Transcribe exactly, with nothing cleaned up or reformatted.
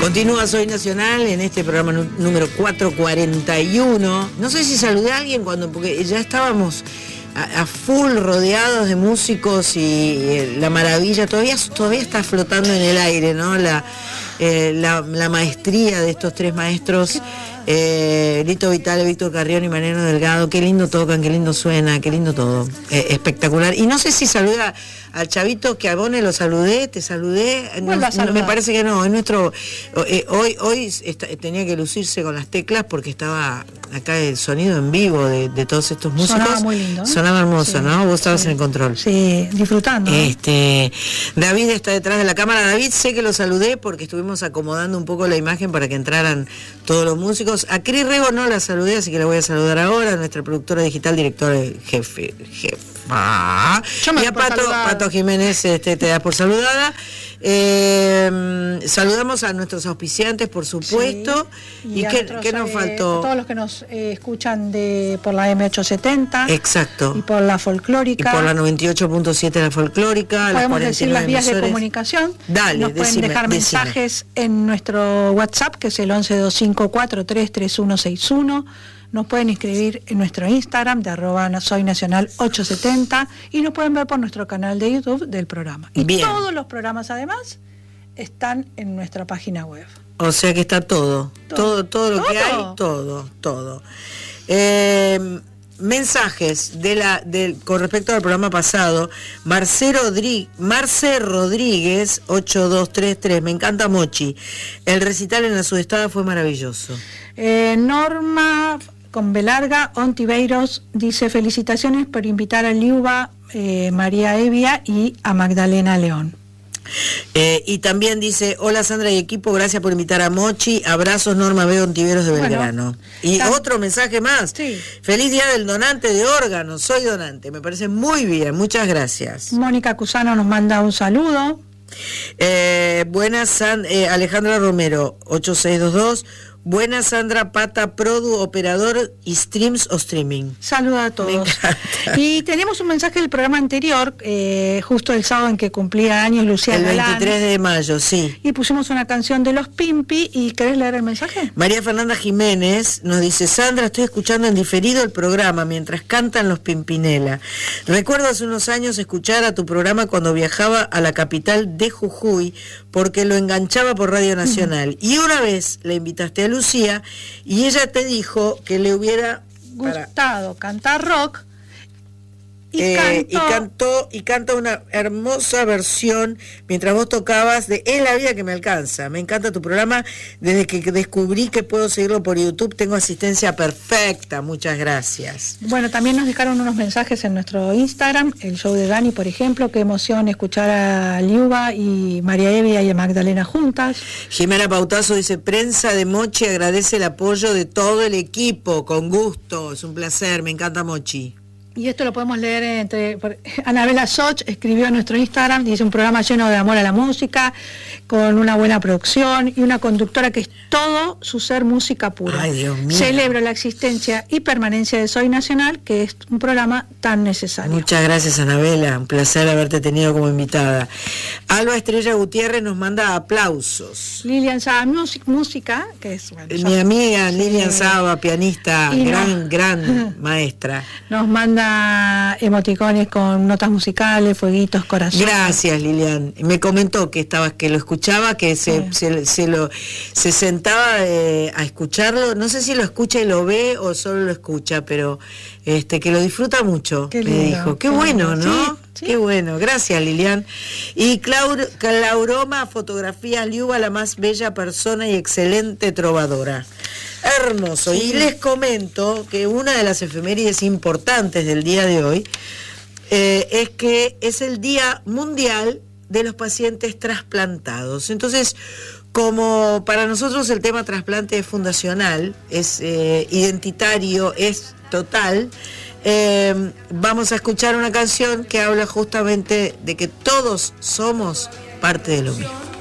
Continúa Soy Nacional en este programa número cuatrocientos cuarenta y uno. No sé si saludé a alguien cuando, porque ya estábamos a, a full rodeados de músicos y eh, la maravilla, todavía, todavía está flotando en el aire, ¿no? La, eh, la, la maestría de estos tres maestros. Eh, Lito Vitale, Víctor Carrión y Mariano Delgado, qué lindo tocan, qué lindo suena, qué lindo todo, eh, espectacular. Y no sé si saluda al chavito que a Bone lo saludé, te saludé, no, no, me parece que no, es nuestro, eh, hoy hoy está, tenía que lucirse con las teclas porque estaba acá el sonido en vivo de, de todos estos músicos. Sonaba muy lindo. Sonaba hermoso, sí, ¿no? Vos estabas sí. en el control. Sí, disfrutando. Este, David está detrás de la cámara. David, sé que lo saludé porque estuvimos acomodando un poco la imagen para que entraran todos los músicos. A Cris Rego no la saludé, así que la voy a saludar ahora, nuestra productora digital, directora jefe, jefe. Ah, y a Pato, Pato Jiménez, este, te das por saludada. Eh, saludamos a nuestros auspiciantes, por supuesto. Sí, ¿Y, ¿Y qué, nuestros, qué nos eh, faltó? A todos los que nos eh, escuchan de por la eme ochocientos setenta. Exacto. Y por la folclórica. Y por la noventa y ocho punto siete la folclórica. Podemos decir las vías emisores de comunicación. Dale, nos decime, pueden dejar decime. mensajes en nuestro WhatsApp, que es el once dos cinco cuatro tres tres uno seis uno. Nos pueden inscribir en nuestro Instagram de arroba soy nacional ochocientos setenta y nos pueden ver por nuestro canal de YouTube del programa. Y Bien. Todos los programas además están en nuestra página web. O sea que está todo, todo, todo, todo lo ¿Todo? que hay, todo, todo. Eh, mensajes de la, de, con respecto al programa pasado. Marce Rodríguez, Marce Rodríguez ocho dos tres tres, me encanta Mochi. El recital en la Sudestada fue maravilloso. Eh, Norma con Belarga, Ontiveiros, dice felicitaciones por invitar a Liuba, eh, María Evia y a Magdalena León. Eh, y también dice, hola Sandra y equipo, gracias por invitar a Mochi, abrazos Norma B. Ontiveros de Belgrano. Bueno, y tam- otro mensaje más, sí. Feliz día del donante de órganos, soy donante, me parece muy bien, muchas gracias. Mónica Cusano nos manda un saludo. Eh, buenas, San, eh, Alejandra Romero, ocho seis dos dos. Buenas, Sandra Pata, Produ, operador y streams o streaming. Saluda a todos. Y tenemos un mensaje del programa anterior, eh, justo el sábado en que cumplía años Lucía El Galán. veintitrés de mayo, sí. Y pusimos una canción de Los Pimpi. ¿Y querés leer el mensaje? María Fernanda Jiménez nos dice, Sandra, estoy escuchando en diferido el programa mientras cantan los Pimpinela. Recuerdo hace unos años escuchar a tu programa cuando viajaba a la capital de Jujuy porque lo enganchaba por Radio Nacional. Uh-huh. Y una vez le invitaste a Lucía y ella te dijo que le hubiera gustado para... cantar rock y, eh, cantó... y cantó y canta una hermosa versión mientras vos tocabas de Es la vida que me alcanza. Me encanta tu programa, desde que descubrí que puedo seguirlo por YouTube tengo asistencia perfecta, muchas gracias. Bueno, también nos dejaron unos mensajes en nuestro Instagram, el show de Dani, por ejemplo, qué emoción escuchar a Liuba y María Evia y a Magdalena juntas. Jimena Pautazo dice, prensa de Mochi agradece el apoyo de todo el equipo, con gusto, es un placer, me encanta Mochi. Y esto lo podemos leer entre... Por, Anabela Soch escribió en nuestro Instagram, dice un programa lleno de amor a la música, con una buena producción y una conductora que es todo su ser música pura. Ay, Dios mío. Celebro la existencia y permanencia de Soy Nacional, que es un programa tan necesario. Muchas gracias, Anabela, un placer haberte tenido como invitada. Alba Estrella Gutiérrez nos manda aplausos. Lilian Saba Música, que es... Bueno, Mi yo, amiga sí. Lilian Saba, pianista, y gran, no, gran maestra. Nos manda emoticones con notas musicales, fueguitos, corazones. Gracias, Lilian. Me comentó que estabas, que lo escuchaba, que se, sí. se, se lo se sentaba eh, a escucharlo. No sé si lo escucha y lo ve o solo lo escucha, pero este que lo disfruta mucho. Qué me lindo, dijo. Qué bueno, lindo. ¿no? Sí, sí. Qué bueno. Gracias, Lilian. Y Claur, Clauroma Fotografías Liuba, la más bella persona y excelente trovadora. Hermoso. Sí. Y les comento que una de las efemérides importantes del día de hoy eh, es que es el Día Mundial de los Pacientes Trasplantados. Entonces, como para nosotros el tema trasplante es fundacional, es eh, identitario, es total, eh, vamos a escuchar una canción que habla justamente de que todos somos parte de lo mismo.